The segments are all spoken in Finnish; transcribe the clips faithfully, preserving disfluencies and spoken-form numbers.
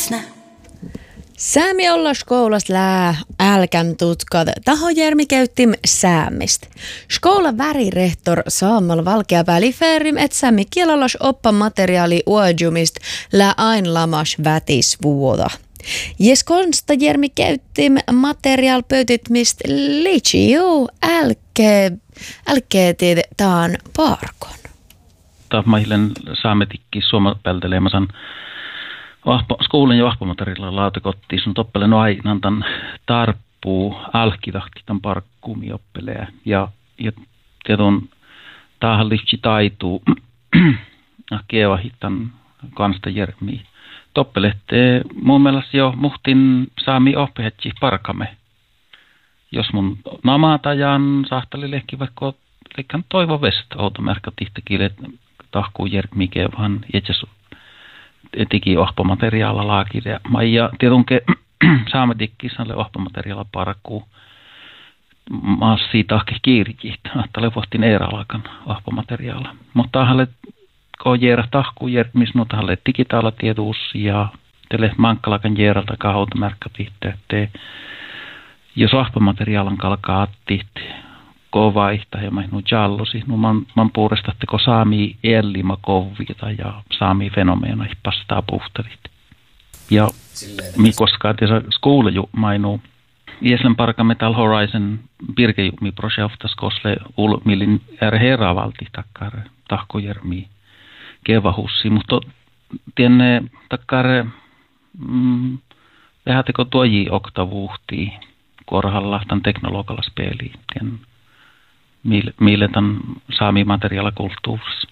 Metsnä. Säämi olla skoulas lää älkän tutkat tahojärmi käyttim säämist. Skoula värirehtor Saamal Valkeapää liferim, et säämi kielalas oppamateriaali uajumist lää ain lamas vätisvuoda. Jes konsta järmi käyttim materiaal pöytitmist liitsi juu älke, älkeetid taan parkon. Tahmailen saametikki suomapältelemasan skoulun ja vahpamateriaalilla lautakottiin sun toppelen aina tämän tarppuu alkitahti tämän parkkuumi oppelee ja ja tieton tähän liitsi taituu kieva hitan kansta järmi toppelette mun mielestä jo muhtin saami oppehetsi parkame jos mun namatajan sahtali lehki vaikka lekkan toivo vesta automerkka tihtekille tahkuu järmi kevan itse teki ohpamateriaalla laakirja. Ja tietonkin saametikkisalle ohpamateriaalla parkkuu massi tahke kiirikki. Tälle vohtiin eräalakan ohpamateriaalla. Mutta tähän kun järä tahkuu järmis, no tähän digitaalatietuus ja tälle mankkalakan järältä kautta että jos ohpamateriaalan kalkaa attit kovaihta ja mä nu jallosi, no man man puolestatteko saami ellima kovvita ja saami fenomeena pastaa puhtarit. Ja mi koskaan tässä skoulu mainu Ieslen parka Metal Horizon birkejumi projektas kosle ul millin är heravalti takkar tahkojermi kevahussi, mutta tienne takkar mm, vähäteko tuoji oktavuhti korhalla tämän teknologalla speli tien mille tämän saami materiaalikulttuurissa.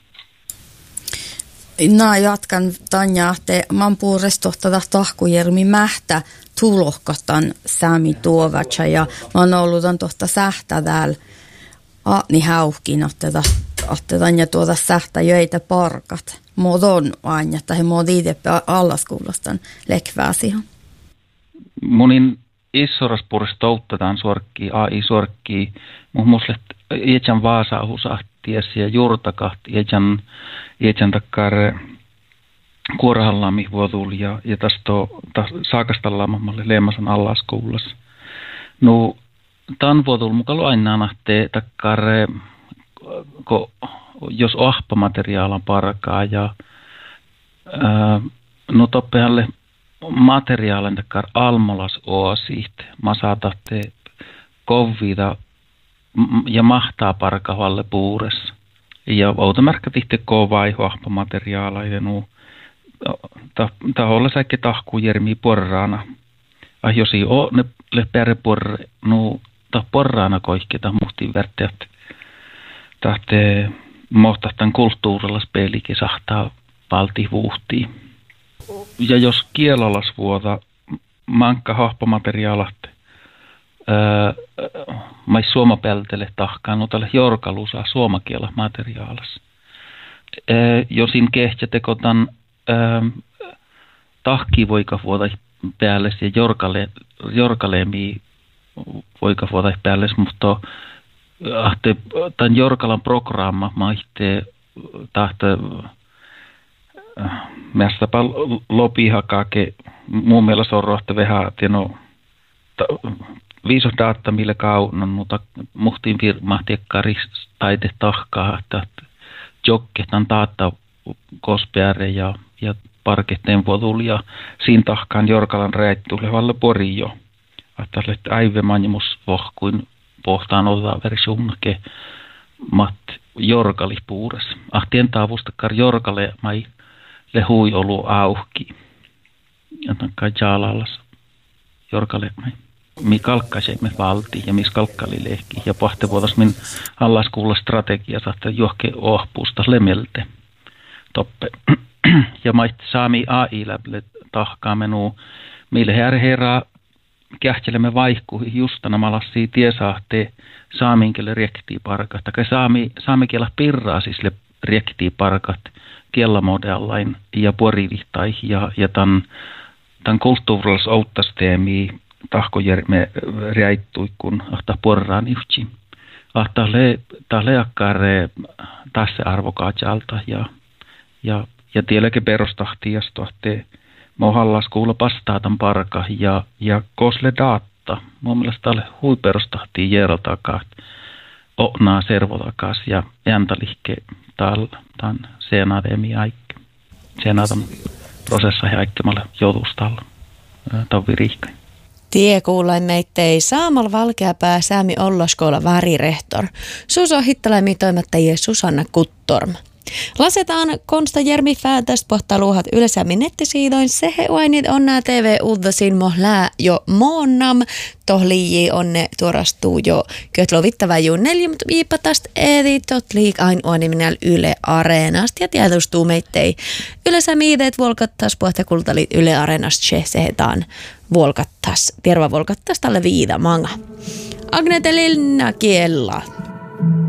Nää jatkan Tanja, että man puolestohtada tahkujärmi mähtä tulohkatan saami tuovatsa ja mä oon ollut tohta sähtä täällä aatni häuhkin, että Tanja tuota sähtä jöitä parkat. Muodon aina, että he muod itse allaskuulostan lekvää siihen. Monin issoraspurista touttataan suorkkii, A I-suorkkii, muun muassa ietsän vaasahusahties ja juurtakahti, ietsän, ietsän takkar kuorahallami vuotul ja, ja tästä saakastallamalle leemasan allaskoulas. No, tämän vuotul mukaan aina nähtee takkar, ko, jos ohpamateriaalan parkaa ja ää, no toppehalle materiaalin takkar almolas oasiht, mä saatatte kovvida ja mahtaa parkavalle puures. Ja automerkka tihti kovai hohpamateriaala ja nu taholla säikke tahkuu jermi porraana. Ah jos ei oo ne lepere porre, nu tah porraana koihketa muhtiin värteät. Tahte mohtahtan kulttuurilla spelikin sahtaa valti vuhtiin. Ja jos kielalas vuota mankka hohpamateriaalat Öö, mä suomapeltele tahkaan, no tälle jorkalusaa suomakielä materiaalas. Öö, josin kehtsä tekotan öö, tahki voika vuoda päälle ja jorkale, jorkaleemi voika vuoda päälle, mutta ahte, tämän jorkalan programma maihtee tahte mästäpä lopihakake muun mielestä on rohte vähän tieno viisos data, millä kauan mutta muhtiin firmahtiekkaris taite tahkaa, että jokketan data kospeare ja, ja parketteen vuotul ja siinä tahkaan jorkalan räittuille valle pori jo. Että aivemanjimus vohkuin pohtaan otaa versioonake mat jorkali puures. Ahtien taavustakkar jorkale mai lehui olu auhki. Ja takkaan jaalallas jorkale mai. Mi kalkkase me valti ja mis kalkkali lehki ja pahte vuotas min allaskuulla strategia saatte johke ohpuusta lemelte toppe ja mait saami A I läble tahkaa menu mille herra kähtelemme vaihku justana malassi tiesahte saaminkelle riektii parkat tai saami saamikielä pirraa siis le riektii parkat kielamodellain ja porivihtai ja ja tan tan kulttuurillis outtasteemi tahkojärme räittui kun ahta porraan yhti. Ahta le tahle akkare tässä arvokaajalta ja ja ja tielläkin perustahti ja stohte Mohalla skuulla pastaatan parka ja, ja kosle daatta. Mun mielestä tälle huiperostahtiin jerotakaat, onaa servotakas ja jäntalihke täällä tämän senademi aikki. Senadan prosessa heikkemalle joutustalla. Tämä on virihkäin. Tie kuullain meittei Saamal Valkeapää Säämi Ollaskoula värirehtor. Suso hittalaimi toimittajia Susanna Kuttorm. Lasetaan Konsta Jermi Fäätästä pohtaa luuhat ylesämmin nettisiidoin. Sehe uainit on nää T V-uutasin mohlää jo moonnam. Tohlii on ne tuorastuu jo kötlovittavaa juu neljä, mutta viipatast eri tot liik ain uaniminäl Yle Areenast. Ja tietustuu meittei ylesämiideet volkattas pohtaa kultalit Yle Areenast. Se sehetaan volkattas, terva volkattas tälle viida manga. Agnete Linna Kiella.